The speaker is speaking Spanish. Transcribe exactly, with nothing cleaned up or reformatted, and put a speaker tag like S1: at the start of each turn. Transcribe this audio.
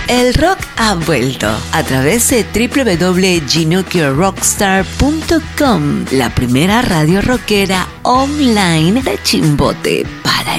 S1: El rock ha vuelto a través de doble u doble u doble u punto ginocchio rockstar punto com, la primera radio rockera online de Chimbote para